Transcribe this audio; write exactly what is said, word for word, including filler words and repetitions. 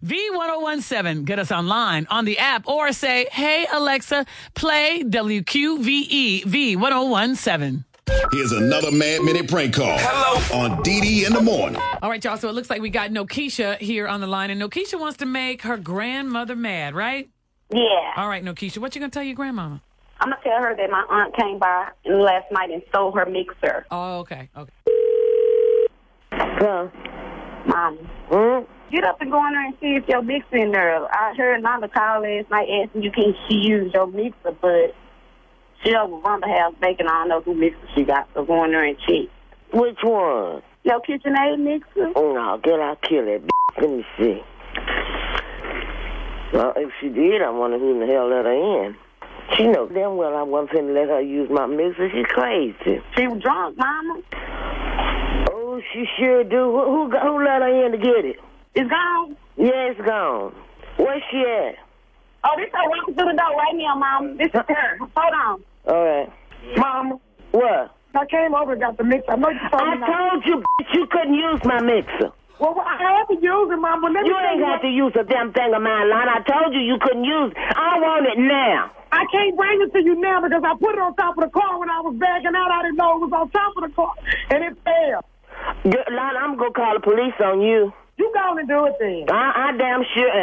V ten seventeen. Get us online on the app or say, hey, Alexa, play W Q V E V ten seventeen. Here's another Mad Minute prank call. Hello. On D D in the morning. All right, y'all. So it looks like we got Nokesha here on the line. And Nokesha wants to make her grandmother mad, right? Yeah. All right, Nokesha, what you going to tell your grandmama? I'm going to tell her that my aunt came by last night and stole her mixer. Oh, okay. Okay. Well, Mom, hmm? Get up and go in there and see if your mixer in there. I heard Nana call last night asking you can she use your mixer, but she over Wonder House Bacon. I don't know who mixer she got, so go in there and check. Which one? Your KitchenAid mixer? Oh, no, girl, I'll kill that bitch. Let me see. Well, if she did, I wonder who in the hell let her in. She knows damn well I wasn't finna let her use my mixer. She's crazy. She was drunk, Mama. Oh, she sure do. Who, who, who let her in to get it? It's gone? Yeah, it's gone. Where's she at? Oh, this her walking through the door right now, Mama. This is her. Hold on. All right. Mama. What? I came over and got the mixer. I know you told I me told you, bitch, you couldn't use my mixer. Well, I had to use it, Mama. Let you me ain't got to use a damn thing of mine, Lon. I told you you couldn't use it. I want it now. I can't bring it to you now because I put it on top of the car when I was backing out. I didn't know it was on top of the car, and it fell. Lon, I'm going to call the police on you. You go and do it then. I, I damn sure